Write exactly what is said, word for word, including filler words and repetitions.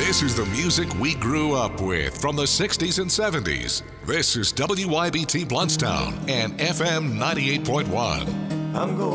This is the music we grew up with from the sixties and seventies. This is W Y B T Bluntstown and F M ninety-eight point one. I'm going